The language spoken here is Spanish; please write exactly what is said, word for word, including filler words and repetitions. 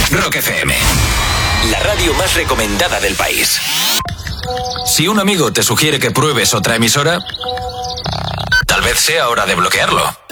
Rock F M, la radio más recomendada del país. Si un amigo te sugiere que pruebes otra emisora, tal vez sea hora de bloquearlo.